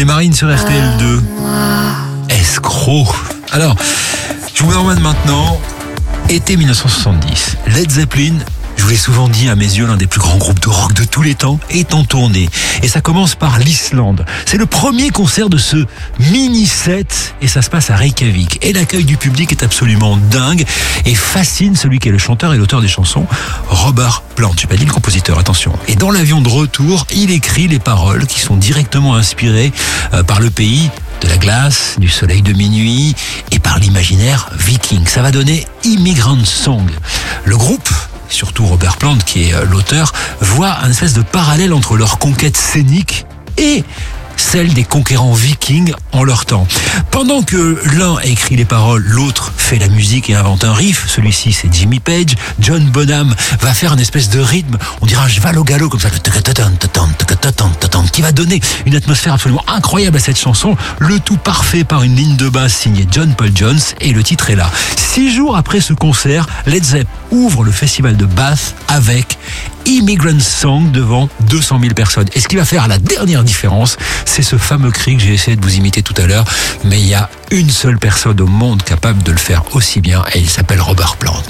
C'était Marine sur RTL2. Escroc. Alors, je vous emmène maintenant, été 1970. Led Zeppelin, je vous l'ai souvent dit, à mes yeux, l'un des plus grands groupes de rock de tous les temps, est en tournée. Et ça commence par l'Islande. C'est le premier concert de ce mini-set et ça se passe à Reykjavik. Et l'accueil du public est absolument dingue et fascine celui qui est le chanteur et l'auteur des chansons, Robert Plant. Je n'ai pas dit le compositeur, attention. Et dans l'avion de retour, il écrit les paroles qui sont directement inspirées par le pays de la glace, du soleil de minuit et par l'imaginaire viking. Ça va donner Immigrant Song. Le groupe, surtout Robert Plant qui est l'auteur, voit un espèce de parallèle entre leur conquête scénique et celle des conquérants vikings en leur temps. Pendant que l'un écrit les paroles, l'autre fait la musique et invente un riff, celui-ci c'est Jimmy Page, John Bonham va faire une espèce de rythme, on dirait un cheval au galop comme ça, qui va donner une atmosphère absolument incroyable à cette chanson, le tout parfait par une ligne de basse signée John Paul Jones, et le titre est là. 6 jours après ce concert, Led Zepp ouvre le festival de Bath avec Immigrant Song devant 200 000 personnes. Et ce qui va faire la dernière différence, c'est ce fameux cri que j'ai essayé de vous imiter tout à l'heure, mais il y a une seule personne au monde capable de le faire aussi bien, et il s'appelle Robert Plant.